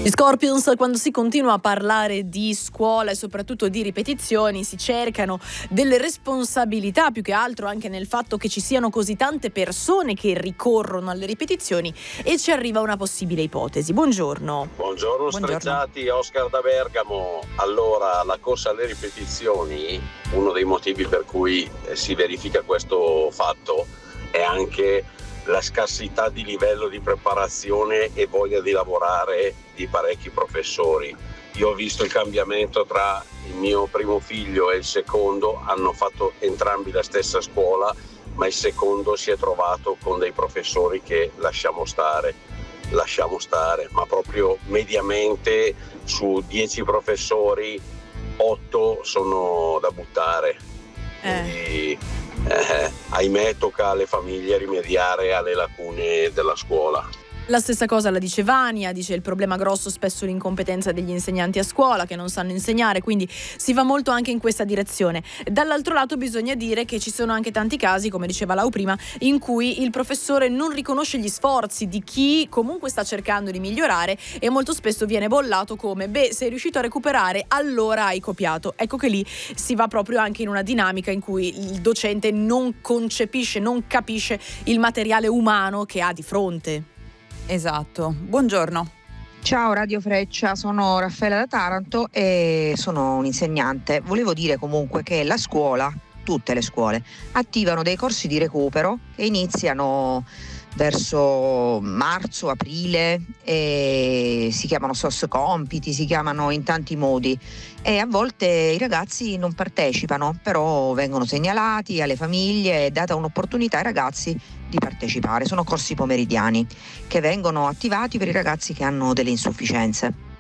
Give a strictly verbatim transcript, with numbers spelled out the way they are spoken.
Gli Scorpions, quando si continua a parlare di scuola e soprattutto di ripetizioni, si cercano delle responsabilità, più che altro anche nel fatto che ci siano così tante persone che ricorrono alle ripetizioni, e ci arriva una possibile ipotesi. Buongiorno. Buongiorno, Buongiorno. Sfrecciati, Oscar da Bergamo. Allora, la corsa alle ripetizioni, uno dei motivi per cui si verifica questo fatto è anche la scarsità di livello di preparazione e voglia di lavorare di parecchi professori. Io ho visto il cambiamento tra il mio primo figlio e il secondo, hanno fatto entrambi la stessa scuola, ma il secondo si è trovato con dei professori che lasciamo stare, lasciamo stare, ma proprio mediamente su dieci professori, otto sono da buttare. Quindi, Eh. Eh, ahimè, tocca alle famiglie rimediare alle lacune della scuola. La stessa cosa la dice Vania, dice il problema grosso spesso l'incompetenza degli insegnanti a scuola che non sanno insegnare, quindi si va molto anche in questa direzione. Dall'altro lato bisogna dire che ci sono anche tanti casi, come diceva Lau prima, in cui il professore non riconosce gli sforzi di chi comunque sta cercando di migliorare e molto spesso viene bollato come beh, sei riuscito a recuperare, allora hai copiato. Ecco che lì si va proprio anche in una dinamica in cui il docente non concepisce, non capisce il materiale umano che ha di fronte. Esatto. Buongiorno. Ciao Radio Freccia, sono Raffaella da Taranto e sono un insegnante. Volevo dire comunque che la scuola, tutte le scuole, attivano dei corsi di recupero che iniziano verso marzo, aprile e si chiamano S O S compiti, si chiamano in tanti modi e a volte i ragazzi non partecipano, però vengono segnalati alle famiglie e data un'opportunità ai ragazzi di partecipare. Sono corsi pomeridiani che vengono attivati per i ragazzi che hanno delle insufficienze.